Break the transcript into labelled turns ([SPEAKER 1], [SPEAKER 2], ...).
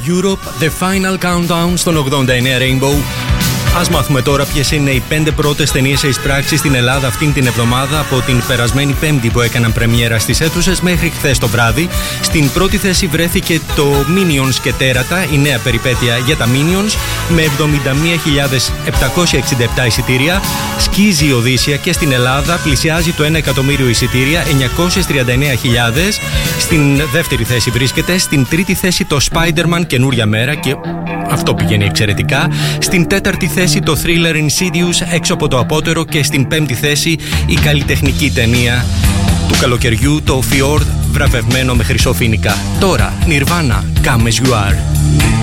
[SPEAKER 1] Europe, The Final Countdown στον 89 Rainbow. Ας μάθουμε τώρα ποιες είναι οι 5 πρώτες ταινίες σε εισπράξη στην Ελλάδα αυτήν την εβδομάδα από την περασμένη Πέμπτη που έκαναν πρεμιέρα στις αίθουσες μέχρι χθες το βράδυ. Στην πρώτη θέση βρέθηκε το Minions και Τέρατα, η νέα περιπέτεια για τα Minions, με 71.767 εισιτήρια. Σκίζει η Οδύσσεια και στην Ελλάδα πλησιάζει το 1 εκατομμύριο εισιτήρια, 939.000. Στην δεύτερη θέση βρίσκεται. Στην τρίτη θέση το Spider-Man καινούρια μέρα και αυτό πηγαίνει εξαιρετικά. Στην τέταρτη θέση το thriller Insidious έξω από το απότερο και στην πέμπτη θέση η καλλιτεχνική ταινία του καλοκαιριού, το Fjord, βραβευμένο με χρυσό φοινικά. Τώρα, Nirvana, Come As You Are.